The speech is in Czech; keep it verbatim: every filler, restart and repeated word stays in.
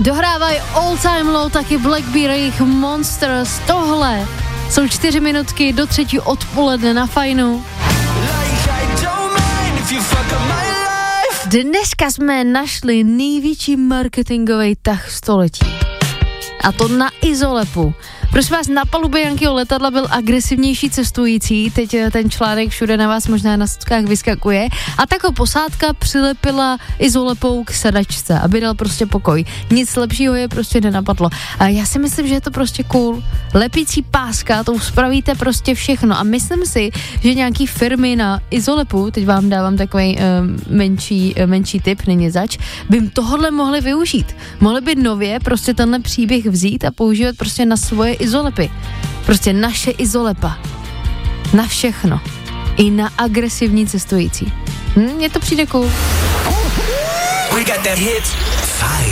Dohrávají All Time Low, taky Blackbeard, jejich Monsters. Tohle jsou čtyři minutky do třetí odpoledne na Fajnu. Dneska jsme našli největší marketingový tah století. A to na Izolepu. Prosím vás, na palubě Jankyho letadla byl agresivnější cestující, teď ten článek všude na vás možná na sockách vyskakuje, a tak ho posádka přilepila Izolepou k sedačce, aby dal prostě pokoj. Nic lepšího je prostě nenapadlo. A já si myslím, že je to prostě cool. Lepící páska, to uspravíte prostě všechno, a myslím si, že nějaký firmy na Izolepu, teď vám dávám takový um, menší, uh, menší tip, není zač, by tohle mohli využít. Mohli by nově prostě tenhle příběh vzít a používat prostě na svoje Izolepy. Prostě naše Izolepa. Na všechno. I na agresivní cestující. Hm, mně to přijde cool. We got that hit. Fajn